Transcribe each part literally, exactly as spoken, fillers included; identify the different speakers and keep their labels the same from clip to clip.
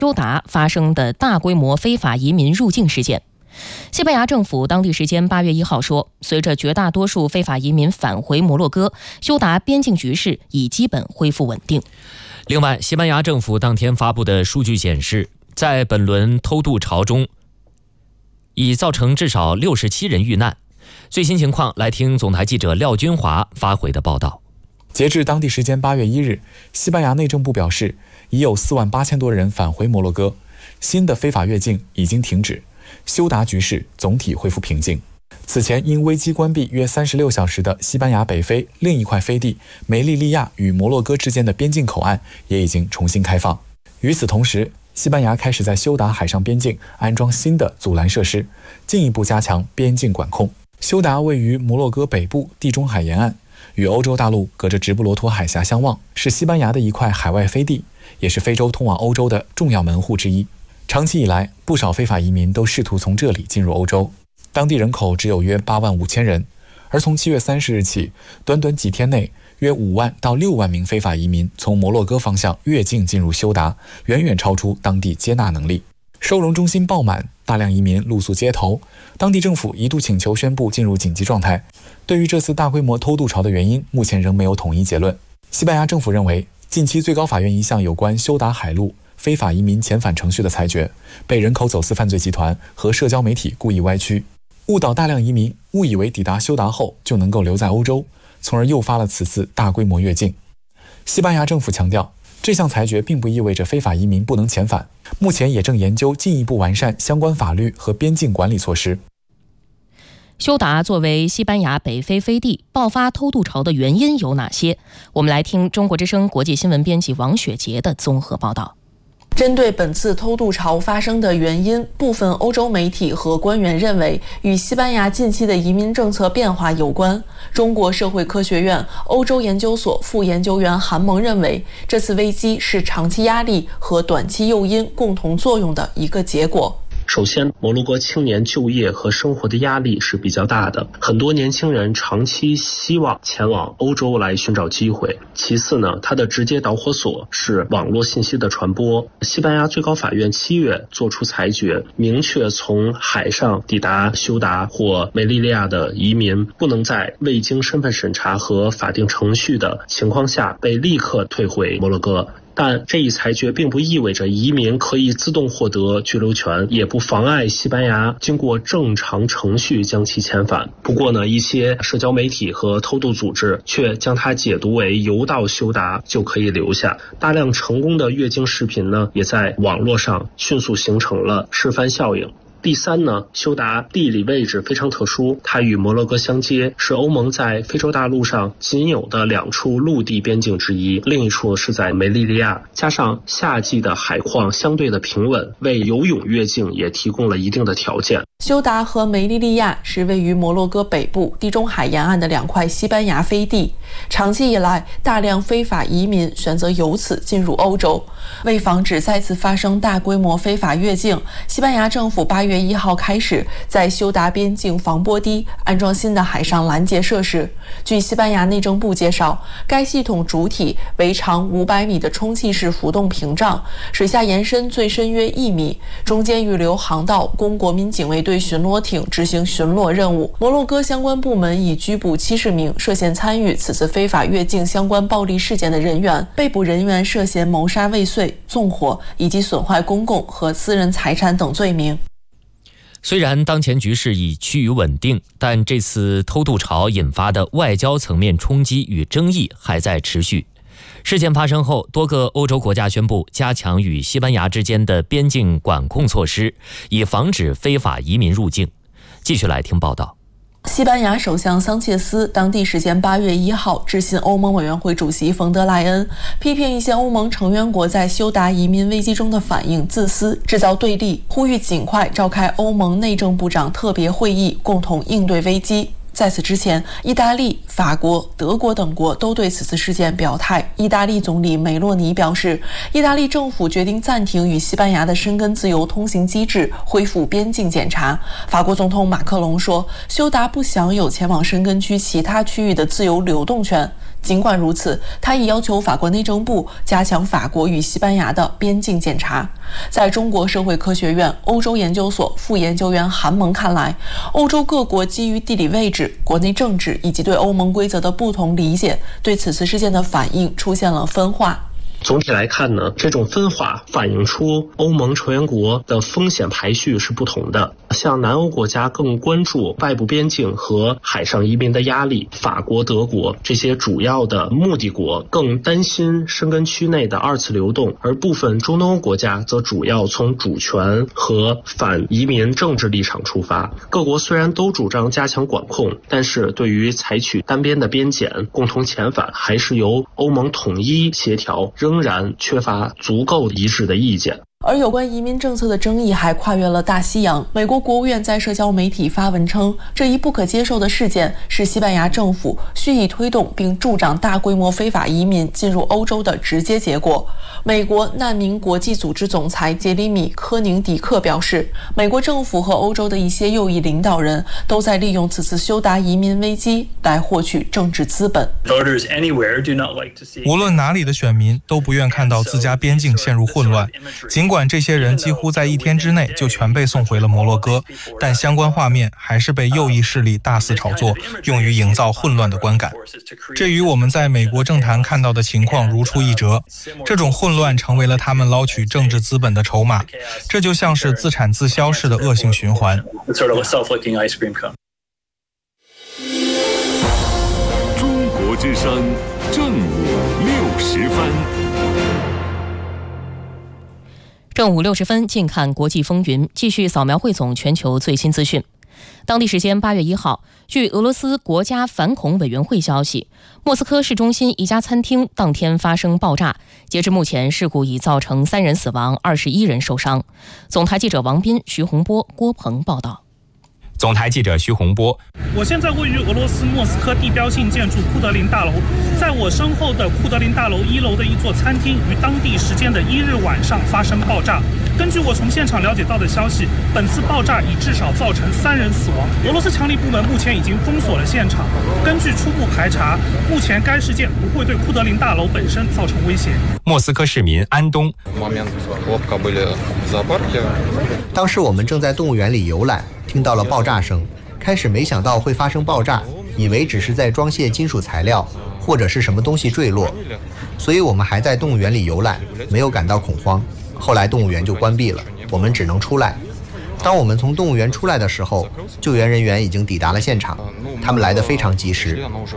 Speaker 1: 休达发生的大规模非法移民入境事件。西班牙政府当地时间八月一号说，随着绝大多数非法移民返回摩洛哥，休达边境局势已基本恢复稳定。
Speaker 2: 另外，西班牙政府当天发布的数据显示，在本轮偷渡潮中已造成至少六十七人遇难。最新情况，来听总台记者廖军华发回的报道。
Speaker 3: 截至当地时间八月一日，西班牙内政部表示，已有四万八千多人返回摩洛哥，新的非法越境已经停止，休达局势总体恢复平静。此前因危机关闭约三十六小时的西班牙北非另一块飞地梅利利亚与摩洛哥之间的边境口岸也已经重新开放。与此同时，西班牙开始在休达海上边境安装新的阻拦设施，进一步加强边境管控。休达位于摩洛哥北部地中海沿岸，与欧洲大陆隔着直布罗陀海峡相望，是西班牙的一块海外飞地，也是非洲通往欧洲的重要门户之一。长期以来，不少非法移民都试图从这里进入欧洲。当地人口只有约八万五千人，而从七月三十日起，短短几天内，约五万到六万名非法移民从摩洛哥方向越境进入休达，远远超出当地接纳能力。收容中心爆满，大量移民露宿街头。当地政府一度请求宣布进入紧急状态。对于这次大规模偷渡潮的原因，目前仍没有统一结论。西班牙政府认为，近期最高法院一项有关休达海路非法移民遣返程序的裁决，被人口走私犯罪集团和社交媒体故意歪曲，误导大量移民误以为抵达休达后就能够留在欧洲，从而诱发了此次大规模越境。西班牙政府强调，这项裁决并不意味着非法移民不能遣返，目前也正研究进一步完善相关法律和边境管理措施。
Speaker 1: 休达作为西班牙北非飞地，爆发偷渡潮的原因有哪些？我们来听中国之声国际新闻编辑王雪杰的综合报道。
Speaker 4: 针对本次偷渡潮发生的原因，部分欧洲媒体和官员认为与西班牙近期的移民政策变化有关。中国社会科学院欧洲研究所副研究员韩萌认为，这次危机是长期压力和短期诱因共同作用的一个结果。
Speaker 5: 首先，摩洛哥青年就业和生活的压力是比较大的，很多年轻人长期希望前往欧洲来寻找机会。其次呢，它的直接导火索是网络信息的传播。西班牙最高法院七月作出裁决，明确从海上抵达休达或梅利利亚的移民，不能在未经身份审查和法定程序的情况下被立刻退回摩洛哥。但这一裁决并不意味着移民可以自动获得居留权，也不妨碍西班牙经过正常程序将其遣返。不过呢，一些社交媒体和偷渡组织却将它解读为游到休达就可以留下。大量成功的越境视频呢，也在网络上迅速形成了示范效应。第三呢，休达地理位置非常特殊，它与摩洛哥相接，是欧盟在非洲大陆上仅有的两处陆地边境之一，另一处是在梅利利亚。加上夏季的海况相对的平稳，为游泳越境也提供了一定的条件。
Speaker 4: 休达和梅利利亚是位于摩洛哥北部地中海沿岸的两块西班牙飞地，长期以来，大量非法移民选择由此进入欧洲。为防止再次发生大规模非法越境，西班牙政府八月一号开始在休达边境防波堤安装新的海上拦截设施。据西班牙内政部介绍，该系统主体为长五百米的充气式浮动屏障，水下延伸最深约一米，中间预留航道供国民警卫队巡逻艇执行巡逻任务。摩洛哥相关部门已拘捕七十名涉嫌参与此次非法越境相关暴力事件的人员，被捕人员涉嫌谋杀未遂、纵火以及损坏公共和私人财产等罪名。
Speaker 2: 虽然当前局势已趋于稳定，但这次偷渡潮引发的外交层面冲击与争议还在持续。事件发生后，多个欧洲国家宣布加强与西班牙之间的边境管控措施，以防止非法移民入境。继续来听报道。
Speaker 4: 西班牙首相桑切斯当地时间八月一号致信欧盟委员会主席冯德莱恩，批评一些欧盟成员国在休达移民危机中的反应自私，制造对立，呼吁尽快召开欧盟内政部长特别会议，共同应对危机。在此之前，意大利、法国、德国等国都对此次事件表态。意大利总理梅洛尼表示，意大利政府决定暂停与西班牙的申根自由通行机制，恢复边境检查。法国总统马克龙说，休达不享有前往申根区其他区域的自由流动权。 尽管如此，他已要求法国内政部加强法国与西班牙的边境检查。在中国社会科学院欧洲研究所副研究员韩萌看来，欧洲各国基于地理位置、国内政治以及对欧盟规则的不同理解，对此次事件的反应出现了分化。
Speaker 5: 总体来看呢，这种分化反映出欧盟成员国的风险排序是不同的。像南欧国家更关注外部边境和海上移民的压力，法国、德国这些主要的目的国更担心申根区内的二次流动，而部分中东欧国家则主要从主权和反移民政治立场出发。各国虽然都主张加强管控，但是对于采取单边的边检、共同遣返，还是由欧盟统一协调，仍然缺乏足够一致的意见。
Speaker 4: 而有关移民政策的争议还跨越了大西洋。美国国务院在社交媒体发文称，这一不可接受的事件是西班牙政府蓄意推动并助长大规模非法移民进入欧洲的直接结果。美国难民国际组织总裁杰里米·科宁迪克表示，美国政府和欧洲的一些右翼领导人都在利用此次修达移民危机来获取政治资本。
Speaker 6: 无论哪里的选民都不愿看到自家边境陷入混乱，尽管这些人几乎在一天之内就全被送回了摩洛哥，但相关画面还是被右翼势力大肆炒作，用于营造混乱的观感。这与我们在美国政坛看到的情况如出一辙，这种混乱成为了他们捞取政治资本的筹码，这就像是自产自销式的恶性循环。
Speaker 7: 中国之声正午六十分。
Speaker 1: 正午六十分，近看国际风云，继续扫描汇总全球最新资讯。当地时间八月一号，据俄罗斯国家反恐委员会消息，莫斯科市中心一家餐厅当天发生爆炸，截至目前，事故已造成三人死亡，二十一人受伤。总台记者王斌、徐洪波、郭鹏报道。
Speaker 8: 总台记者徐洪波，
Speaker 9: 我现在位于俄罗斯莫斯科地标性建筑库德林大楼，在我身后的库德林大楼一楼的一座餐厅于当地时间的一日晚上发生爆炸。根据我从现场了解到的消息，本次爆炸已至少造成三人死亡。俄罗斯强力部门目前已经封锁了现场。根据初步排查，目前该事件不会对库德林大楼本身造成威胁。
Speaker 8: 莫斯科市民安东，
Speaker 10: 当时我们正在动物园里游览，听到了爆炸声，开始没想到会发生爆炸，以为只是在装卸金属材料或者是什么东西坠落，所以我们还在动物园里游览，没有感到恐慌。后来动物园就关闭了，我们只能出来。当我们从动物园出来的时候，救援人员已经抵达了现场，他们来得非常及时。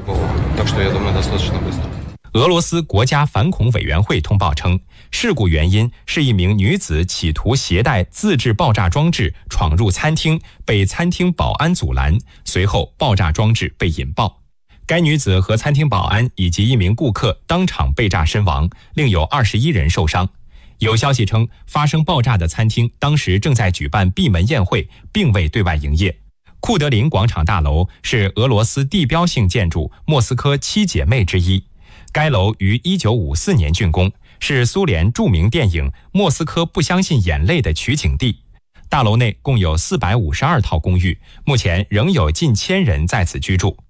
Speaker 8: 俄罗斯国家反恐委员会通报称，事故原因是一名女子企图携带自制爆炸装置闯入餐厅，被餐厅保安阻拦，随后爆炸装置被引爆。该女子和餐厅保安以及一名顾客当场被炸身亡，另有二十一人受伤。有消息称，发生爆炸的餐厅当时正在举办闭门宴会，并未对外营业。库德林广场大楼是俄罗斯地标性建筑莫斯科七姐妹之一。该楼于一九五四年竣工，是苏联著名电影《莫斯科不相信眼泪》的取景地。大楼内共有四百五十二套公寓，目前仍有近千人在此居住。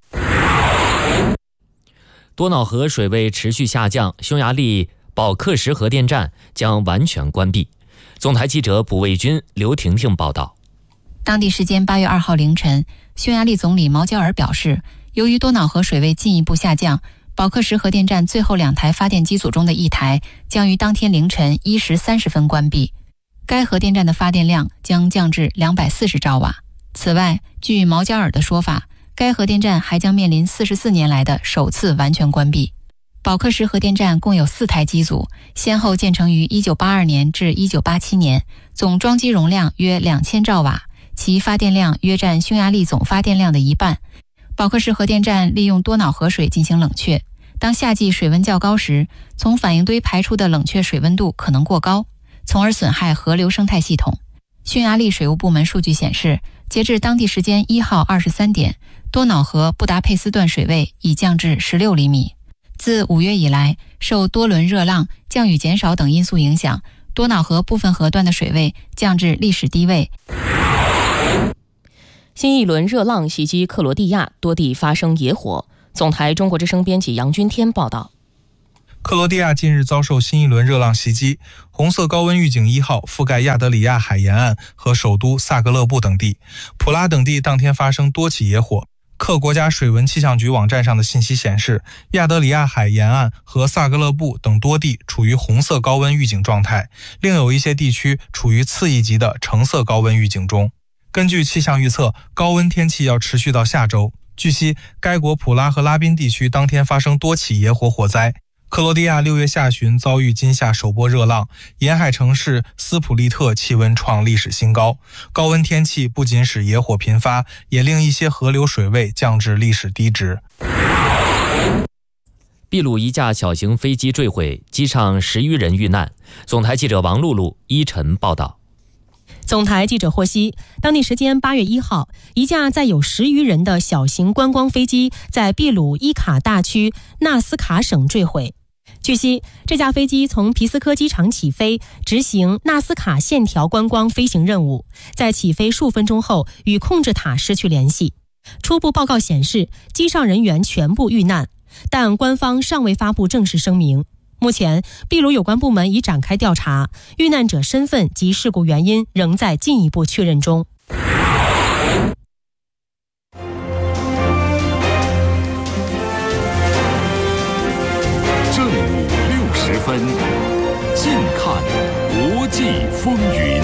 Speaker 2: 多瑙河水位持续下降，匈牙利保克什核电站将完全关闭。总台记者卜卫军、刘婷婷报道。
Speaker 11: 当地时间八月二号凌晨，匈牙利总理毛焦尔表示，由于多瑙河水位进一步下降，保克什核电站最后两台发电机组中的一台将于当天凌晨一时三十分关闭，该核电站的发电量将降至两百四十兆瓦。此外，据毛焦尔的说法，该核电站还将面临四十四年来的首次完全关闭。保克什核电站共有四台机组，先后建成于一九八二年至一九八七年，总装机容量约两千兆瓦，其发电量约占匈牙利总发电量的一半。保克什核电站利用多瑙河水进行冷却，当夏季水温较高时，从反应堆排出的冷却水温度可能过高，从而损害河流生态系统。匈牙利水务部门数据显示，截至当地时间一号二十三点，多瑙河布达佩斯段水位已降至十六厘米。自五月以来，受多轮热浪、降雨减少等因素影响，多瑙河部分河段的水位降至历史低位。
Speaker 1: 新一轮热浪袭击克罗地亚，多地发生野火。 总台中国之声编辑杨军天报道。
Speaker 6: 克罗地亚近日遭受新一轮热浪袭击，红色高温预警一号覆盖亚得里亚海沿岸和首都萨格勒布等地，普拉等地当天发生多起野火。克国家水文气象局网站上的信息显示，亚得里亚海沿岸和萨格勒布等多地处于红色高温预警状态，另有一些地区处于次一级的橙色高温预警中。根据气象预测，高温天气要持续到下周。据悉，该国普拉和拉宾地区当天发生多起野火火灾。克罗地亚六月下旬遭遇今夏首波热浪，沿海城市斯普利特气温创历史新高。高温天气不仅使野火频发，也令一些河流水位降至历史低值。
Speaker 2: 秘鲁一架小型飞机坠毁，机上十余人遇难。总台记者王露露、依晨报道。
Speaker 12: 总台记者获悉，当地时间八月一号，一架载有十余人的小型观光飞机在秘鲁伊卡大区纳斯卡省坠毁。据悉，这架飞机从皮斯科机场起飞，执行纳斯卡线条观光飞行任务，在起飞数分钟后与控制塔失去联系。初步报告显示，机上人员全部遇难，但官方尚未发布正式声明。目前，秘鲁有关部门已展开调查，遇难者身份及事故原因仍在进一步确认中。
Speaker 7: 正午六十分，近看国际风云。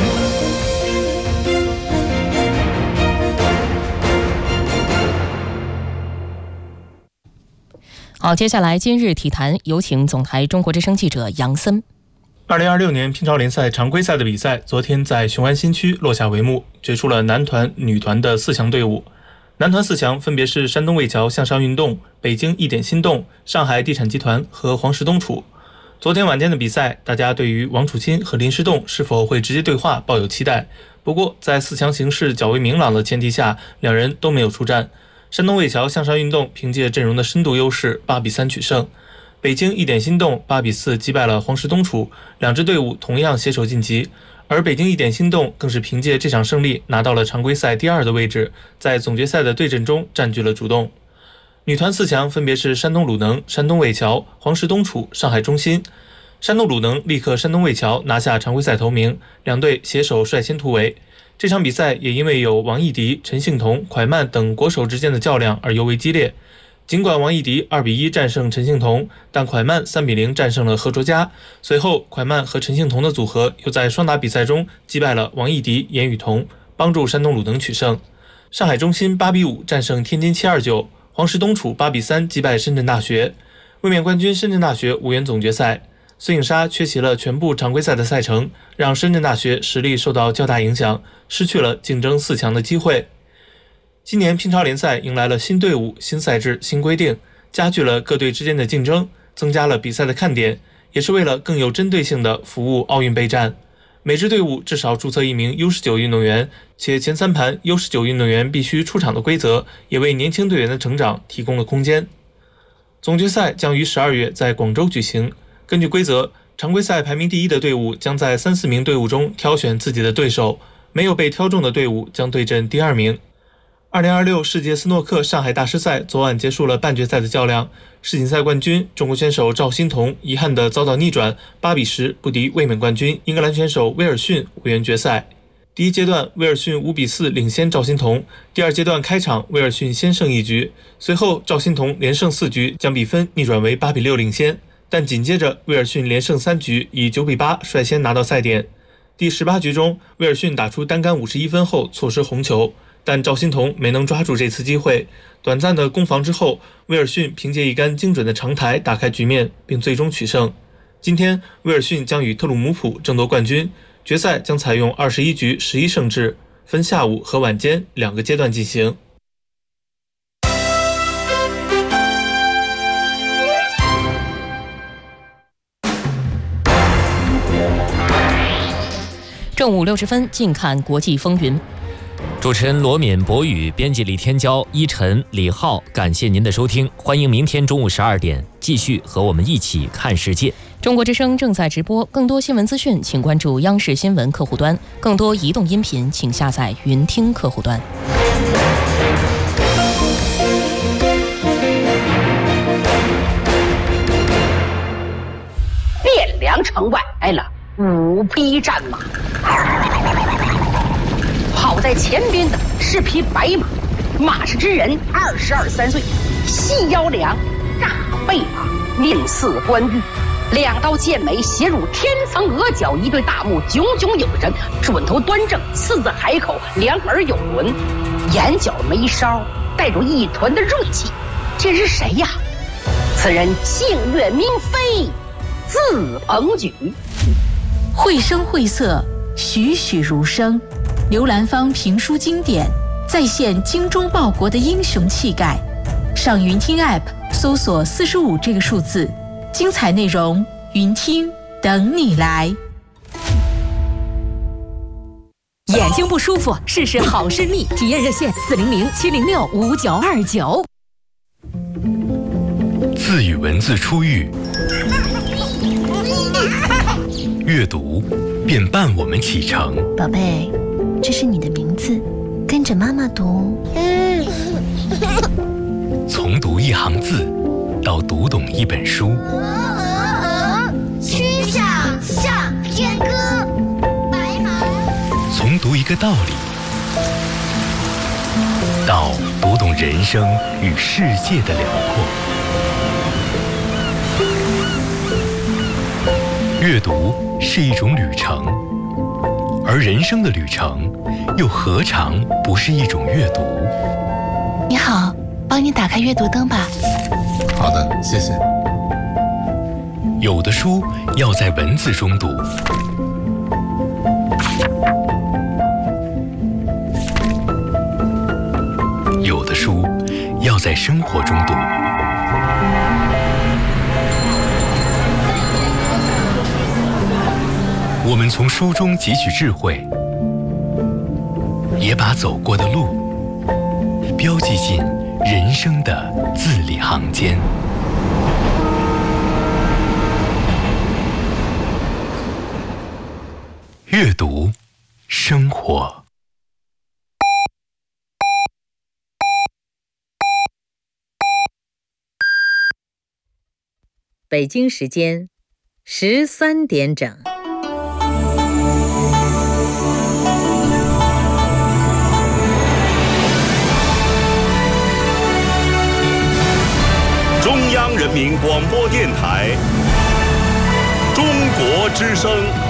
Speaker 1: 好，接下来今日体坛，有请总台中国之声记者杨森。
Speaker 13: 二零二六年乒超联赛常规赛的比赛昨天在雄安新区落下帷幕，决出了男团、女团的四强队伍。男团四强分别是山东魏桥向上运动、北京一点心动、上海地产集团和黄石东储。昨天晚间的比赛，大家对于王楚钦和林诗栋是否会直接对话抱有期待。不过，在四强形势较为明朗的前提下，两人都没有出战。山东魏桥向上运动凭借阵容的深度优势八比三取胜，北京一点心动八比四击败了黄石东储，两支队伍同样携手晋级。而北京一点心动更是凭借这场胜利拿到了常规赛第二的位置，在总决赛的对阵中占据了主动。女团四强分别是山东鲁能、山东魏桥、黄石东储、上海中心。山东鲁能力克山东魏桥，拿下常规赛头名，两队携手率先突围。这场比赛也因为有王艺迪、陈幸同、蒯曼等国手之间的较量而尤为激烈。尽管王艺迪二比一战胜陈幸同，但蒯曼三比零战胜了何卓佳。随后，蒯曼和陈幸同的组合又在双打比赛中击败了王艺迪、严雨桐，帮助山东鲁能取胜。上海中心八比五战胜天津七二九，黄石东储八比三击败深圳大学。卫冕冠军深圳大学无缘总决赛。孙颖莎缺席了全部常规赛的赛程，让深圳大学实力受到较大影响，失去了竞争四强的机会。今年乒超联赛迎来了新队伍、新赛制、新规定，加剧了各队之间的竞争，增加了比赛的看点，也是为了更有针对性地服务奥运备战。每支队伍至少注册一名 U 十九 运动员，且前三盘 U 十九 运动员必须出场的规则，也为年轻队员的成长提供了空间。总决赛将于十二月在广州举行。根据规则，常规赛排名第一的队伍将在三四名队伍中挑选自己的对手，没有被挑中的队伍将对阵第二名。二零二六世界斯诺克上海大师赛昨晚结束了半决赛的较量，世锦赛冠军中国选手赵欣彤遗憾地遭到逆转，八比十不敌卫冕冠军英格兰选手威尔逊，无缘决赛。第一阶段，威尔逊五比四领先赵欣彤。第二阶段开场，威尔逊先胜一局，随后赵欣彤连胜四局，将比分逆转为八比六领先。但紧接着，威尔逊连胜三局，以九比八率先拿到赛点。第十八局中，威尔逊打出单杆五十一分后错失红球，但赵欣彤没能抓住这次机会。短暂的攻防之后，威尔逊凭借一杆精准的长台打开局面，并最终取胜。今天，威尔逊将与特鲁姆普争夺冠军。决赛将采用二十一局十一胜制，分下午和晚间两个阶段进行。
Speaker 1: 正午六十分，近看国际风云。
Speaker 2: 主持人罗敏、博宇，编辑李天骄、依晨、李浩，感谢您的收听，欢迎明天中午十二点继续和我们一起看世界。
Speaker 1: 中国之声正在直播，更多新闻资讯，请关注央视新闻客户端；更多移动音频，请下载云听客户端。
Speaker 14: 城外来了五匹战马，跑在前边的是匹白马，马氏之人二十二三岁，细腰梁，大背马，面似冠玉，两刀剑眉斜入天层额角，一对大目炯炯有神，准头端正，四字海口，两耳有轮，眼角眉梢带着一团的锐气。这是谁呀？此人姓岳名飞，字鹏举。
Speaker 15: 绘声绘色，栩栩如生，刘兰芳评书经典，再现精忠报国的英雄气概。上云听 App 搜索四十五这个数字，精彩内容云听等你来。
Speaker 16: 眼睛不舒服，试试好视力，体验热线四零零七零六五九二九。
Speaker 17: 字与文字初遇，阅读便伴我们启程。
Speaker 18: 宝贝，这是你的名字，跟着妈妈读。
Speaker 17: 从读一行字，到读懂一本书。
Speaker 19: 曲项向天歌，白马。
Speaker 17: 从读一个道理，到读懂人生与世界的辽阔。阅读是一种旅程，而人生的旅程又何尝不是一种阅读？
Speaker 18: 你好，帮你打开阅读灯吧。
Speaker 17: 好的，谢谢。有的书要在文字中读，有的书要在生活中读。我们从书中汲取智慧，也把走过的路标记进人生的字里行间。阅读，生活。
Speaker 20: 北京时间十三点整。
Speaker 7: 中央人民广播电台，中国之声。